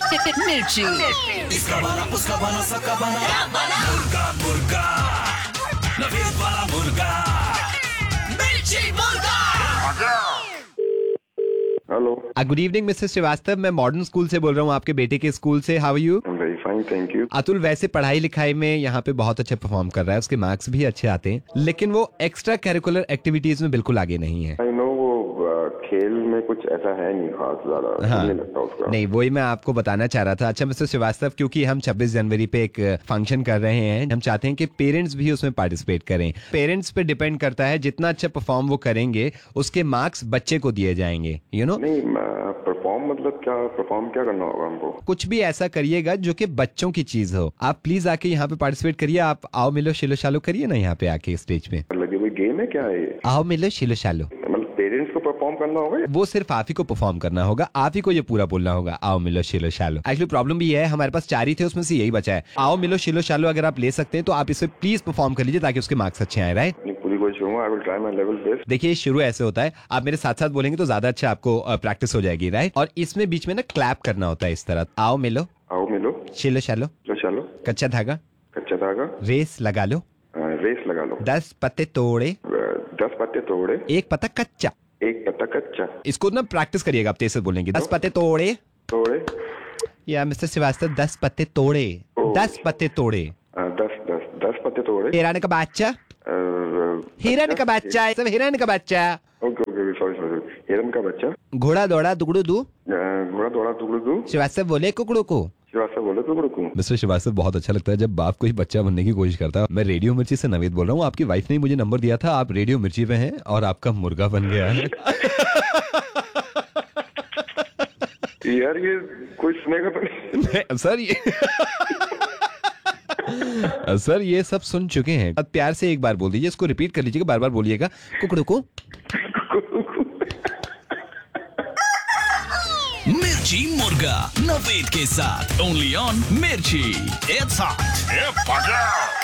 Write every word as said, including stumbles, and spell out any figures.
मिर्ची। इसका वाला उसका वाला सबका वाला मुर्गा मुर्गा नवीद वाला मुर्गा मिर्ची मुर्गा। Hello. Good evening mister Srivastava, मैं मॉडर्न स्कूल से बोल रहा हूँ, आपके बेटे के स्कूल से। How are you? Very fine, thank you. Atul वैसे पढ़ाई लिखाई में यहाँ पे बहुत अच्छा परफॉर्म कर रहा है, उसके मार्क्स भी अच्छे आते हैं, लेकिन वो एक्स्ट्रा करिकुलर एक्टिविटीज में बिल्कुल आगे नहीं है। आई नो वो uh, खेल में कुछ ऐसा है नहीं खास ज्यादा। हाँ। नहीं लगता उसका। नहीं, वही मैं आपको बताना चाह रहा था। अच्छा मिस्टर श्रीवास्तव, क्योंकि हम छब्बीस जनवरी पे एक फंक्शन कर रहे हैं, हम चाहते हैं कि पेरेंट्स भी उसमें पार्टिसिपेट करें। पेरेंट्स पे डिपेंड करता है, जितना अच्छा परफॉर्म वो करेंगे उसके मार्क्स बच्चे को दिए जाएंगे। यू नो नहीं, परफॉर्म मतलब क्या? परफॉर्म क्या करना होगा हमको? कुछ भी ऐसा करिएगा जो कि बच्चों की चीज हो। आप प्लीज आके यहाँ पे पार्टिसिपेट करिए। आप आओ मिलो शिलो शालो करिए ना यहाँ पे आके स्टेज पे। मतलब ये कोई गेम है क्या है ये? आओ मिलो शिलो शालो। मतलब पेरेंट्स को परफॉर्म करना होगा? वो सिर्फ आप ही को परफॉर्म करना होगा, आप ही को ये पूरा बोलना होगा, आओ मिलो शिलो शालो। एक्चुअली प्रॉब्लम भी है, हमारे पास चार ही थे, उसमें से यही बचा है। आओ मिलो शिलो शालो अगर आप ले सकते हैं तो आप इसे प्लीज परफॉर्म कर लीजिए ताकि उसके मार्क्स अच्छे आए। राइट? पूरी कोशिश करूंगा। I will try my level best. देखिए शुरू ऐसे होता है, आप मेरे साथ साथ बोलेंगे तो ज्यादा अच्छा आपको प्रैक्टिस हो जाएगी। राइट? और इसमें बीच में ना क्लैप करना होता है इस तरह। आओ मिलो, आओ मिलो, शिलो शालो, लो चलो, कच्चा धागा, कच्चा धागा, रेस लगा लो, रेस लगा लो, दस पत्ते तोड़े, दस पत्ते तोड़े, एक पत्ता कच्चा। एक पत्ता कच्चा। इसको ना प्रैक्टिस करिएगा, आप तेज से बोलेंगे। दस पत्ते तोड़े तोड़े या मिस्टर श्रीवास्तव दस पत्ते तोड़े, दस पत्ते तोड़े, दस दस दस पत्ते तोड़े। हिरण का बच्चा, हिरण का बच्चा, सब हिरण का बच्चा। Okay okay, sorry sorry. हिरण का बच्चा। घोड़ा दौड़ा दुगड़ू दू, घोड़ा दौड़ा टुकड़ू दू। श्रीवास्तव बोले कुकड़ू को। श्रीवास्तव बोले टुकड़ू को। मिस्टर श्रीवास्तव, बहुत अच्छा लगता है जब बाप कोई बच्चा बनने की कोशिश करता है। मैं रेडियो मिर्ची से नवीद बोल रहा हूँ। आपकी वाइफ ने मुझे नंबर दिया था, आप रेडियो मिर्ची पे हैं और आपका मुर्गा बन गया है। यार ये कोई सुनेगा तो नहीं। सर ये सर ये सब सुन चुके हैं। अब प्यार से एक बार बोल दीजिए, इसको रिपीट कर लीजिएगा, बार बार बोलिएगा, कुकड़ू को। मिर्ची मुर्गा नवीद के साथ ओनली ऑन मिर्ची। It's hot.